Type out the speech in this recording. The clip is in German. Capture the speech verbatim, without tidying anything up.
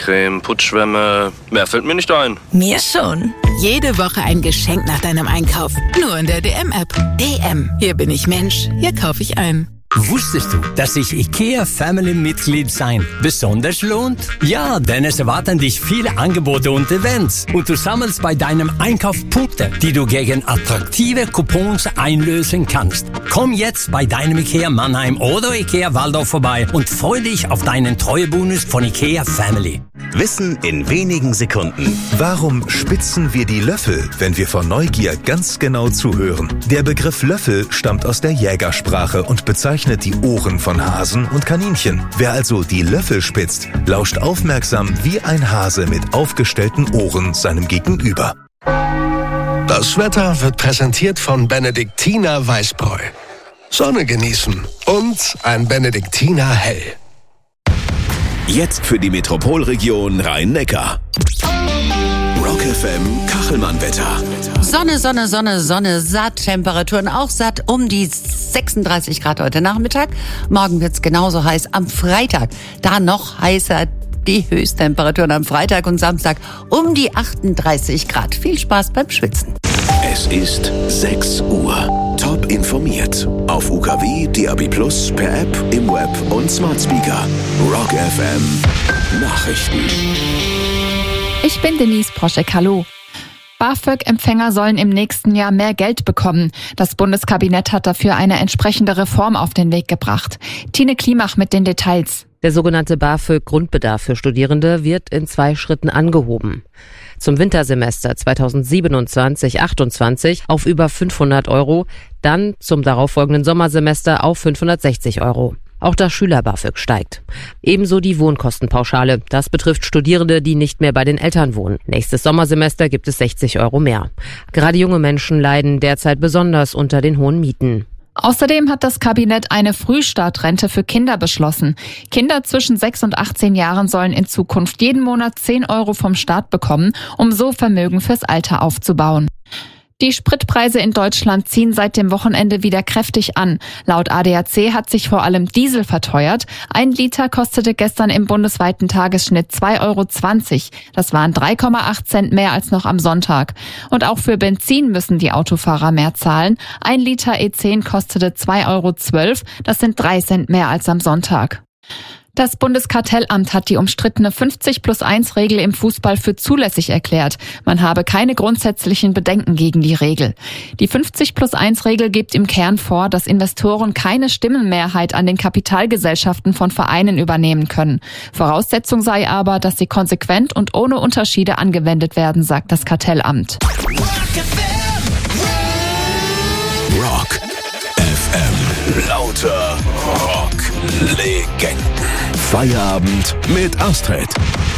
Nagelcreme, Putzschwämme. Mehr fällt mir nicht ein. Mir schon. Jede Woche ein Geschenk nach deinem Einkauf. Nur in der D M-App. D M. Hier bin ich Mensch. Hier kaufe ich ein. Wusstest du, dass sich IKEA Family Mitglied sein besonders lohnt? Ja, denn es erwarten dich viele Angebote und Events. Und du sammelst bei deinem Einkauf Punkte, die du gegen attraktive Coupons einlösen kannst. Komm jetzt bei deinem IKEA Mannheim oder IKEA Waldorf vorbei und freu dich auf deinen Treuebonus von IKEA Family. Wissen in wenigen Sekunden. Warum spitzen wir die Löffel, wenn wir vor Neugier ganz genau zuhören? Der Begriff Löffel stammt aus der Jägersprache und bezeichnet die Ohren von Hasen und Kaninchen. Wer also die Löffel spitzt, lauscht aufmerksam wie ein Hase mit aufgestellten Ohren seinem Gegenüber. Das Wetter wird präsentiert von Benediktiner Weißbräu. Sonne genießen und ein Benediktiner Hell. Jetzt für die Metropolregion Rhein-Neckar. Rock F M Kachelmann-Wetter. Sonne, Sonne, Sonne, Sonne, satt. Temperaturen auch satt. Um die sechsunddreißig Grad heute Nachmittag. Morgen wird's genauso heiß. Am Freitag da noch heißer. Die Höchsttemperaturen am Freitag und Samstag um die achtunddreißig Grad. Viel Spaß beim Schwitzen. Es ist sechs Uhr. Top informiert. Auf U K W, D A B Plus, per App, im Web und Smart Speaker. Rock F M Nachrichten. Ich bin Denise Proschek, hallo. BAföG-Empfänger sollen im nächsten Jahr mehr Geld bekommen. Das Bundeskabinett hat dafür eine entsprechende Reform auf den Weg gebracht. Tine Klimach mit den Details. Der sogenannte BAföG-Grundbedarf für Studierende wird in zwei Schritten angehoben. Zum Wintersemester zweitausendsiebenundzwanzig achtundzwanzig auf über fünfhundert Euro, dann zum darauffolgenden Sommersemester auf fünfhundertsechzig Euro. Auch das Schüler-BAföG steigt. Ebenso die Wohnkostenpauschale. Das betrifft Studierende, die nicht mehr bei den Eltern wohnen. Nächstes Sommersemester gibt es sechzig Euro mehr. Gerade junge Menschen leiden derzeit besonders unter den hohen Mieten. Außerdem hat das Kabinett eine Frühstartrente für Kinder beschlossen. Kinder zwischen sechs und achtzehn Jahren sollen in Zukunft jeden Monat zehn Euro vom Staat bekommen, um so Vermögen fürs Alter aufzubauen. Die Spritpreise in Deutschland ziehen seit dem Wochenende wieder kräftig an. Laut A D A C hat sich vor allem Diesel verteuert. Ein Liter kostete gestern im bundesweiten Tagesschnitt zwei Euro zwanzig. Das waren drei Komma acht Cent mehr als noch am Sonntag. Und auch für Benzin müssen die Autofahrer mehr zahlen. Ein Liter E zehn kostete zwei Euro zwölf. Das sind drei Cent mehr als am Sonntag. Das Bundeskartellamt hat die umstrittene fünfzig plus eins Regel im Fußball für zulässig erklärt. Man habe keine grundsätzlichen Bedenken gegen die Regel. Die fünfzig plus eins Regel gibt im Kern vor, dass Investoren keine Stimmenmehrheit an den Kapitalgesellschaften von Vereinen übernehmen können. Voraussetzung sei aber, dass sie konsequent und ohne Unterschiede angewendet werden, sagt das Kartellamt. Rock F M. Lauter Rock-Legenden. Feierabend mit Astrid.